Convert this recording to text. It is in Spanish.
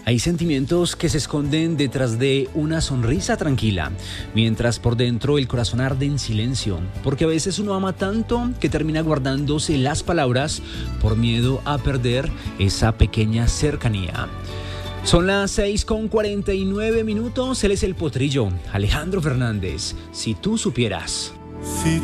Hay sentimientos que se esconden detrás de una sonrisa tranquila, mientras por dentro el corazón arde en silencio, porque a veces uno ama tanto que termina guardándose las palabras por miedo a perder esa pequeña cercanía. Son las 6:49. Él es el Potrillo, Alejandro Fernández. Si tú supieras.